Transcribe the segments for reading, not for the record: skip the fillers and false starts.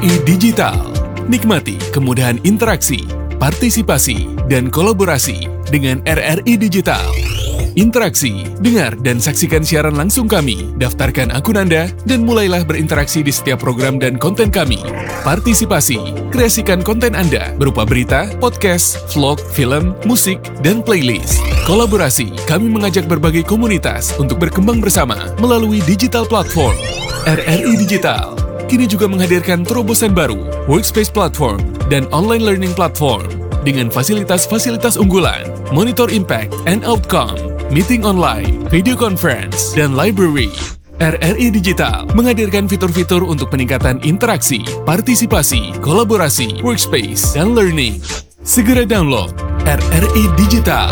RRI Digital. Nikmati kemudahan interaksi, partisipasi, dan kolaborasi dengan RRI Digital. Interaksi, dengar dan saksikan siaran langsung kami, daftarkan akun Anda, dan mulailah berinteraksi di setiap program dan konten kami. Partisipasi, kreasikan konten Anda berupa berita, podcast, vlog, film, musik, dan playlist. Kolaborasi, kami mengajak berbagai komunitas untuk berkembang bersama melalui digital platform. RRI Digital kini juga menghadirkan terobosan baru, workspace platform, dan online learning platform dengan fasilitas-fasilitas unggulan, monitor impact and outcome, meeting online, video conference, dan library. RRI Digital menghadirkan fitur-fitur untuk peningkatan interaksi, partisipasi, kolaborasi, workspace, dan learning. Segera download RRI Digital.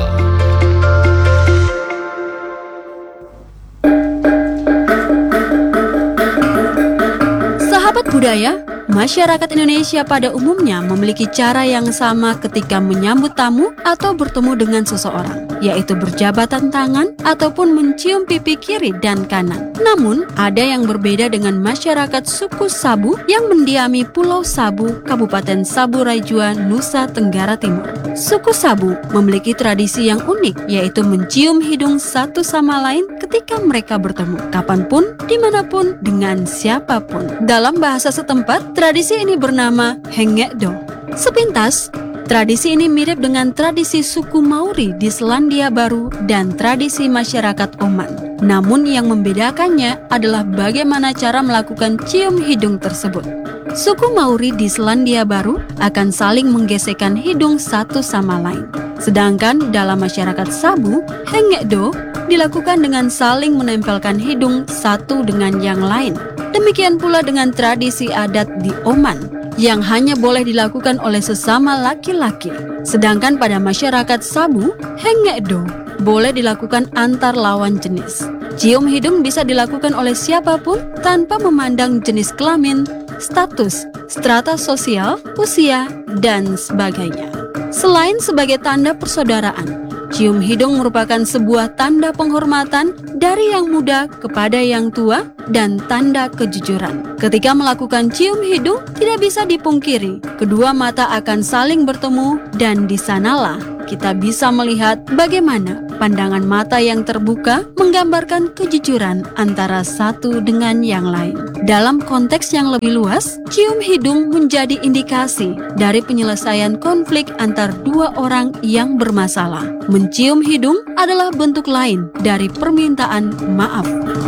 Sahabat budaya, masyarakat Indonesia pada umumnya memiliki cara yang sama ketika menyambut tamu atau bertemu dengan seseorang, yaitu berjabatan tangan ataupun mencium pipi kiri dan kanan. Namun, ada yang berbeda dengan masyarakat suku Sabu yang mendiami Pulau Sabu, Kabupaten Sabu Raijua, Nusa Tenggara Timur. Suku Sabu memiliki tradisi yang unik, yaitu mencium hidung satu sama lain ketika mereka bertemu, kapanpun, dimanapun, dengan siapapun. Dalam bahasa setempat, tradisi ini bernama Hengekdo. Sepintas, tradisi ini mirip dengan tradisi suku Maori di Selandia Baru dan tradisi masyarakat Oman. Namun yang membedakannya adalah bagaimana cara melakukan cium hidung tersebut. Suku Maori di Selandia Baru akan saling menggesekkan hidung satu sama lain. Sedangkan dalam masyarakat Sabu, Hengekdo dilakukan dengan saling menempelkan hidung satu dengan yang lain. Demikian pula dengan tradisi adat di Oman, yang hanya boleh dilakukan oleh sesama laki-laki. Sedangkan pada masyarakat Sabu, Hengekdo boleh dilakukan antar lawan jenis. Cium hidung bisa dilakukan oleh siapapun tanpa memandang jenis kelamin, status, strata sosial, usia, dan sebagainya. Selain sebagai tanda persaudaraan, cium hidung merupakan sebuah tanda penghormatan dari yang muda kepada yang tua dan tanda kejujuran. Ketika melakukan cium hidung, tidak bisa dipungkiri, kedua mata akan saling bertemu dan di sanalah kita bisa melihat bagaimana pandangan mata yang terbuka menggambarkan kejujuran antara satu dengan yang lain. Dalam konteks yang lebih luas, cium hidung menjadi indikasi dari penyelesaian konflik antar dua orang yang bermasalah. Mencium hidung adalah bentuk lain dari permintaan maaf.